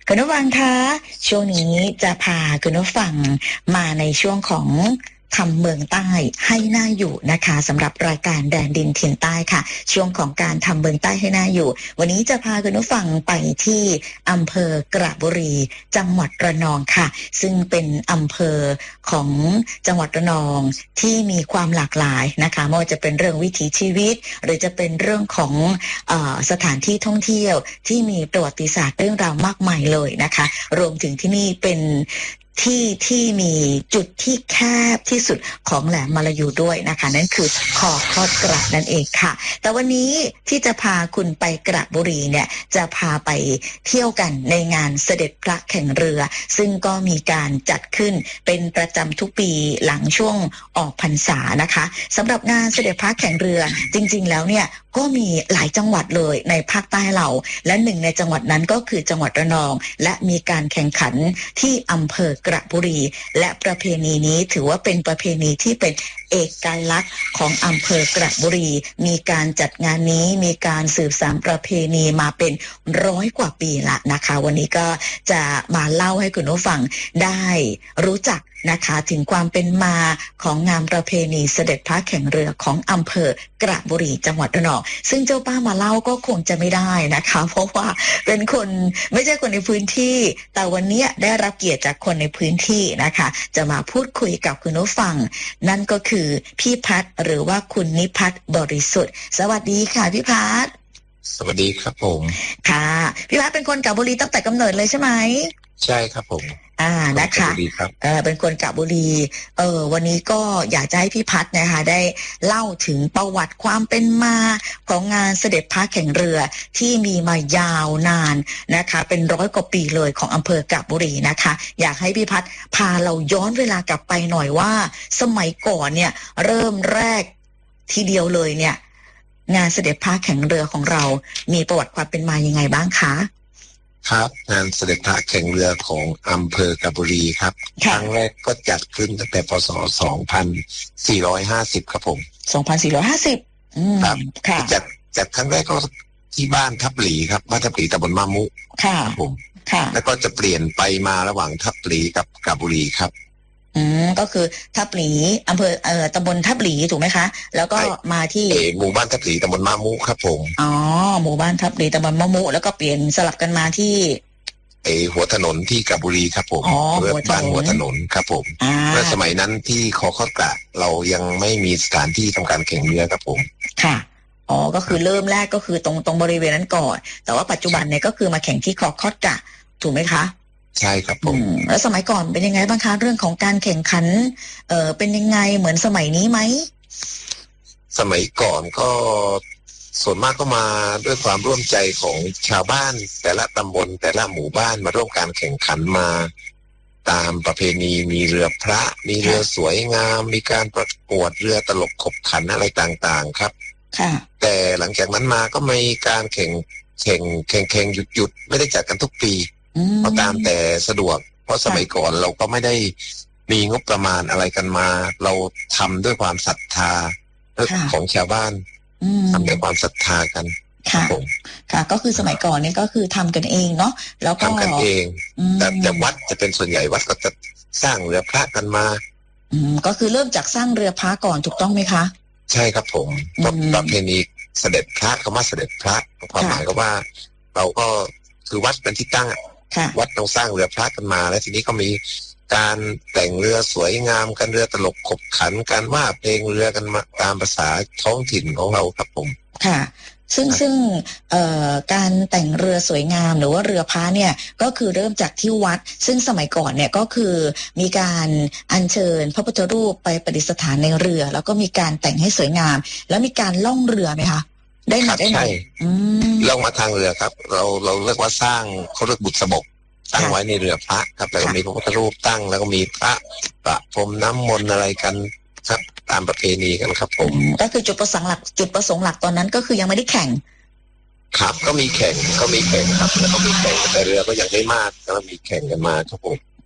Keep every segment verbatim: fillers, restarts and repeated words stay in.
คุณผู้ฟังคะช่วงนี้จะพาคุณผู้ฟังมาในช่วงของทำเมืองใต้ให้น่าอยู่นะคะสำหรับรายการแดนดินถิ่นใต้ค่ะช่วงของการทำเมืองใต้ให้น่าอยู่วันนี้จะพาคุณผู้ฟังไปที่อำเภอกระบุรีจังหวัดระนองค่ะซึ่งเป็นอำเภอของจังหวัดระนองที่มีความหลากหลายนะคะไม่ว่าจะเป็นเรื่องวิถีชีวิตหรือจะเป็นเรื่องของเอ่อสถานที่ท่องเที่ยวที่มีประวัติศาสตร์เรื่องราวมากมายเลยนะคะรวมถึงที่นี่เป็นที่ที่มีจุดที่แคบที่สุดของแหลมมาลายูด้วยนะคะนั่นคือคอทอดกระนั่นเองค่ะแต่วันนี้ที่จะพาคุณไปกระบุรีเนี่ยจะพาไปเที่ยวกันในงานเสด็จพระแข่งเรือซึ่งก็มีการจัดขึ้นเป็นประจำทุกปีหลังช่วงออกพรรษานะคะสำหรับงานเสด็จพระแข่งเรือจริงๆแล้วเนี่ยก็มีหลายจังหวัดเลยในภาคใต้เราและหนึ่งในจังหวัดนั้นก็คือจังหวัดระนองและมีการแข่งขันที่อำเภอกระบุรีและประเพณีนี้ถือว่าเป็นประเพณีที่เป็นเอกลักษณ์ของอำเภอกระบุรีมีการจัดงานนี้มีการสืบสานประเพณีมาเป็นร้อยกว่าปีละนะคะวันนี้ก็จะมาเล่าให้คุณผู้ฟังได้รู้จักนะคะถึงความเป็นมาของงานประเพณีเสด็จพระแข่งเรือของอำเภอกระบุรีจังหวัดระนองซึ่งเจ้าป้ามาเล่าก็คงจะไม่ได้นะคะเพราะว่าเป็นคนไม่ใช่คนในพื้นที่แต่วันนี้ได้รับเกียรติจากคนในพื้นที่นะคะจะมาพูดคุยกับคุณผู้ฟังนั่นก็คือพี่พัฒน์หรือว่าคุณนิพัฒน์บริสุทธิ์สวัสดีค่ะพี่พัฒน์สวัสดีครับผมค่ะพี่พัฒน์เป็นคนกระบุรีตั้งแต่กำเนิดเลยใช่ไหมใช่ครับผมอ่านะคะเออเป็นคนกระบุรีเออวันนี้ก็อยากจะให้พี่พัฒน์นะคะได้เล่าถึงประวัติความเป็นมาของงานเสด็จพระแข่งเรือที่มีมายาวนานนะคะเป็นร้อยกว่าปีเลยของอำเภอกระบุรีนะคะอยากให้พี่พัฒน์พาเราย้อนเวลากลับไปหน่อยว่าสมัยก่อนเนี่ยเริ่มแรกทีเดียวเลยเนี่ยงานเสด็จพระแข่งเรือของเรามีประวัติความเป็นมายังไงบ้างคะครับงานเสด็จพระแข่งเรือของอำเภอกระบุรีครับครั้งแรกก็จัดขึ้นตั้งแต่พ.ศ. สองพันสี่ร้อยห้าสิบครับผมสองพันสี่ร้อยห้าสิบอืมครับจัดจัดครั้งแรกก็ที่บ้านทับหลีครับบ้านทับหลีตำบลมามุค่ะผมค่ะแล้วก็จะเปลี่ยนไปมาระหว่างทับหลีกับกระบุรีครับอืมก็คือทับหลีอำเภอเอ่อตำบลทับหลีถูกไหมคะแล้วก็มาที่หมู่บ้านทับหลีตำบลมามุครับผมอ๋อหมู่บ้านทับหลีตำบลมามุแล้วก็เปลี่ยนสลับกันมาที่ไอหัวถนนที่กระบุรีครับผมเมื่อบ้านหัวถนนครับผมเมื่อสมัยนั้นที่คอคอดกะเรายังไม่มีสถานที่ทำการแข่งเรือครับผมค่ะอ๋อก็คือเริ่มแรกก็คือตรงตรงบริเวณนั้นก่อนแต่ว่าปัจจุบันเนี่ยก็คือมาแข่งที่คอคอดกะถูกไหมคะใช่ครับผมแล้วสมัยก่อนเป็นยังไงบ้างคะเรื่องของการแข่งขันเอ่อเป็นยังไงเหมือนสมัยนี้ไหมสมัยก่อนก็ส่วนมากก็มาด้วยความร่วมใจของชาวบ้านแต่ละตำบลแต่ละหมู่บ้านมาร่วมการแข่งขันมาตามประเพณีมีเรือพระมีเรือสวยงามมีการประกวดเรือตลกขบขันอะไรต่างๆครับแต่หลังจากนั้นมาก็มีการแข่งแข่งแข่งแข่งหยุดหยุดไม่ได้จัดกันทุกปีเพราะตามแต่สะดวกเพราะสมัยก่อนเราก็ไม่ได้มีงบประมาณอะไรกันมาเราทำด้วยความศรัทธาของชาวบ้านทำด้วยความศรัทธากันค่ะค่ะก็คือสมัยก่อนเนี่ยก็คือทำกันเองเนาะแล้วก็ทำกันเองแต่แต่วัดจะเป็นส่วนใหญ่วัดก็จะสร้างเรือพระกันมาอืมก็คือเริ่มจากสร้างเรือพระก่อนถูกต้องไหมคะใช่ครับผมประเพณีเสด็จพระคำว่าเสด็จพระความหมายก็ว่าเราก็คือวัดเป็นที่ตั้งวัดต้องสร้างเรือพระกันมาแล้วทีนี้ก็มีการแต่งเรือสวยงามกันเรือตลกขบขันการว่าเพลงเรือกันมาตามภาษาท้องถิ่นของเราครับผมค่ะซึ่งซึ่งเอ่อการแต่งเรือสวยงามหรือว่าเรือพระเนี่ยก็คือเริ่มจากที่วัดซึ่งสมัยก่อนเนี่ยก็คือมีการอัญเชิญพระพุทธรูปไปประดิษฐานในเรือแล้วก็มีการแต่งให้สวยงามแล้วมีการล่องเรือไหมคะได้ไหมได้ไหมล่องมาทางเรือครับเราเราเรียกว่าสร้างเขาเรียกบุษบกตั้งไว้ในเรือพระครับแล้วก็มีพระพุทธรูปตั้งแล้วก็มีพระประพรมน้ำมนต์อะไรกันครับตามประเพณีกันครับผมก็คือจุดประสงค์หลักจุดประสงค์หลักตอนนั้นก็คือยังไม่ได้แข่งครับก็มีแข่งก็มีแข่งครับแล้วก็มีแข่งแต่เรือก็ยังไม่มากก็มีแข่งกันมาครับผม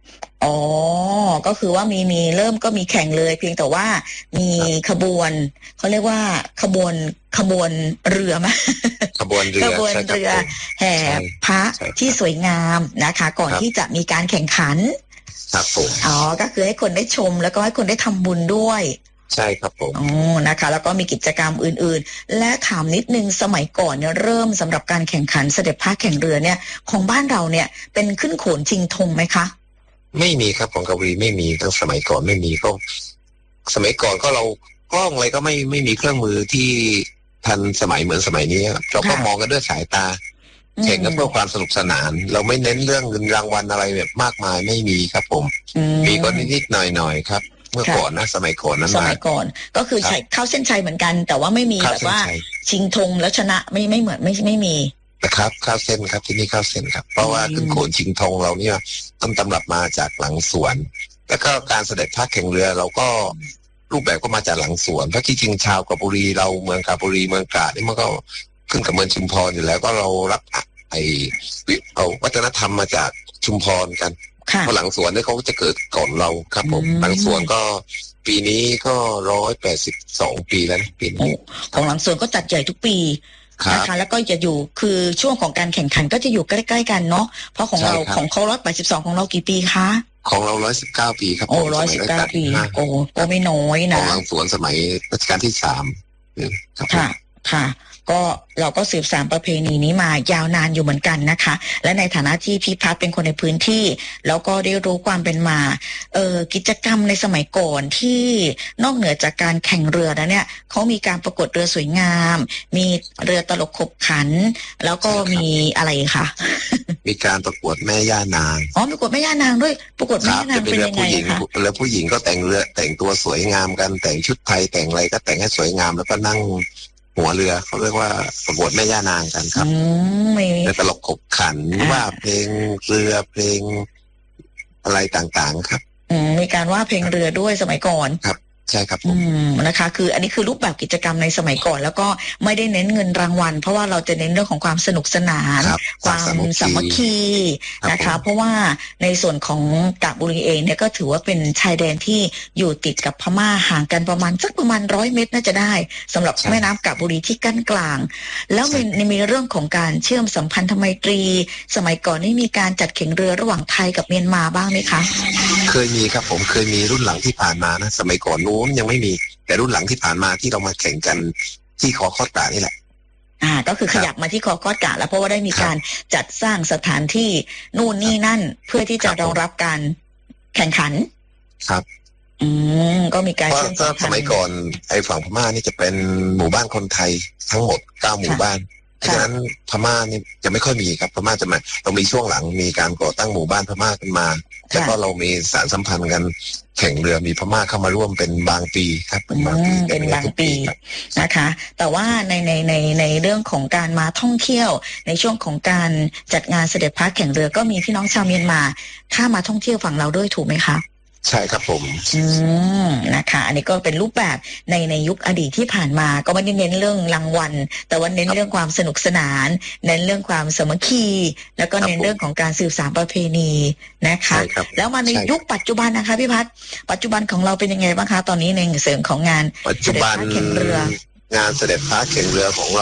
อ๋อก็คือว่ามีมีเริ่มก็มีแข่งเลยเพียงแต่ว่ามีขบวนเขาเรียกว่าขบวนขบวนเรือไหมขบวนเรือขบวนเรือแห่พระที่สวยงามนะคะก่อนที่จะมีการแข่งขันครับผมอ๋อก็คือให้คนได้ชมแล้วก็ให้คนได้ทำบุญด้วยใช่ครับผมอ๋อนะคะแล้วก็มีกิจกรรมอื่นๆและถามนิดนึงสมัยก่อนเนี่ยเริ่มสำหรับการแข่งขันเสด็จพระแข่งเรือเนี่ยของบ้านเราเนี่ยเป็นขึ้นโขนชิงธงไหมคะไม่มีครับของกาหลีไม่มีตั้งสมัยก่อนไม่มีก็สมัยก่อนก็เรากล้องอะไรก็ไม่ไม่มีเครื่องมือที่ทันสมัยเหมือนสมัยนี้เราก็มองกันด้วยสายตาแข่งกันเพื่อความสนุกสนานเราไม่เน้นเรื่องเงินรางวัลอะไรแบบมากมายไม่มีครับผมมีก็นิดๆหน่อยๆครับเมื่อก่อนนะสมัยก่อนนั้นสมัยก่อนก็คือใช้เข้าเส้นชัยเหมือนกันแต่ว่าไม่มีแบบว่าชิงธงแล้วชนะไม่ไม่เหมือนไม่ไม่มีนะครับข้าวเส้นครับที่นี่ข้าวเส้นครับเพราะว่าขึ้นโขนชิงธงเราเนี่ยต้นตำรับมาจากหลังสวนแล้วก็การเสด็จพระแข่งเรือเราก็รูปแบบก็มาจากหลังสวนเพราะที่จริงชาวกาญบุรีเราเมืองกาญบุรีเมืองตราดนี่มันก็ขึ้นกับเมืองชุมพรอยู่แล้วก็เรารับไอเอาวัฒนธรรมมาจากชุมพรกันเพราะหลังสวนนี่เขาจะเกิดก่อนเราครับผมหลังสวนก็ปีนี้ก็ร้อยแปดสิบสองปีแล้วปีนี้ของหลังสวนก็จัดใหญ่ทุกปีนะคะแล้วก็จะอยู่คือช่วงของการแข่งขันก็จะอยู่ใกล้ๆกันเนาะเพราะของเราของเขาร้อยแปดสิบสองของเรากี่ปีคะของเราร้อยสิบเก้าปีครับโอ้ร้อยสิบเก้าปีโอ้ก็ไม่น้อยนะของหลังสวนสมัยรัชกาลที่สามค่ะค่ะก็เราก็สืบสานประเพณีนี้มายาวนานอยู่เหมือนกันนะคะและในฐานะที่พี่พัฒน์เป็นคนในพื้นที่แล้วก็ได้รู้ความเป็นมาเอ่อกิจกรรมในสมัยก่อนที่นอกเหนือจากการแข่งเรือแล้วเนี่ยเขามีการประกวดเรือสวยงามมีเรือตลกขบขันแล้วก็มีอะไรคะมีการประกวดแม่ย่านางอ๋อประกวดแม่ย่านางด้วยประกวดแม่ย่านางเป็นยังไงคะแล้วผู้หญิงก็แต่งเรือแต่งตัวสวยงามกันแต่งชุดไทยแต่งอะไรก็แต่งให้สวยงามแล้วก็นั่งหัวเรือเขาเรียกว่าประกวดแม่ย่านางกันครับในตลกขบขันว่าเพลงเรือเพลงอะไรต่างๆครับมีการว่าเพลงเรือด้วยสมัยก่อนครับใช่ครับอืมนะคะคืออันนี้คือรูปแบบกิจกรรมในสมัยก่อนแล้วก็ไม่ได้เน้นเงินรางวัลเพราะว่าเราจะเน้นเรื่องของความสนุกสนานความสามัคคีนะคะเพราะว่าในส่วนของกาญบุรีเองเนี่ยก็ถือว่าเป็นชายแดนที่อยู่ติดกับพม่าห่างกันประมาณสักประมาณร้อยเมตรน่าจะได้สำหรับแม่น้ำกาญบุรีที่กั้นกลางแล้วมีมีเรื่องของการเชื่อมสัมพันธไมตรีสมัยก่อนนี่มีการจัดแข่งเรือระหว่างไทยกับเมียนมาบ้างไหมคะเคยมีครับผมเคยมีรุ่นหลังที่ผ่านมานะสมัยก่อนนู้นยังไม่มีแต่รุ่นหลังที่ผ่านมาที่เรามาแข่งกันที่คอคอดกะนี่แหละอ่าก็คือขยับมาที่คอคอดกะแล้วเพราะว่าได้มีการจัดสร้างสถานที่นู่นนี่นั่นเพื่อที่จะรองรับการแข่งขันครับอืมก็มีการเชื่อมสัมพันธ์สมัยก่อนไอ้ฝั่งพม่านี่จะเป็นหมู่บ้านคนไทยทั้งหมดเก้าหมู่บ้านเพราะฉะนั้นพม่านี่จะไม่ค่อยมีครับพม่าจะมาเรามีช่วงหลังมีการก่อตั้งหมู่บ้านพม่าขึ้นมาแล้วก็เรามีสารสัมพันธ์กันแข่งเรือมีพม่าเข้ามาร่วมเป็นบางปีครับเป็นบางปีเป็นบางปีนะคะแต่ว่าในในในในเรื่องของการมาท่องเที่ยวในช่วงของการจัดงานเสด็จพระแข่งเรือก็มีพี่น้องชาวเมียนมาข้ามาท่องเที่ยวฝั่งเราด้วยถูกไหมคะใช่ครับผมอืมนะคะอันนี้ก็เป็นรูปแบบในในยุคอดีตที่ผ่านมาก็ไม่ได้เน้นเรื่องรางวัลแต่ว่าเน้นเรื่องความสนุกสนานเน้นเรื่องความสามัคคีแล้วก็เน้นเรื่องของการสืบสานประเพณีนะคะแล้วมาในยุคปัจจุบันนะคะพี่พัฒน์ปัจจุบันของเราเป็นยังไงบ้างคะตอนนี้ในเสริมของงานปัจจุบันแข่งเรืองานเสด็จพระแข่งเรือของเรา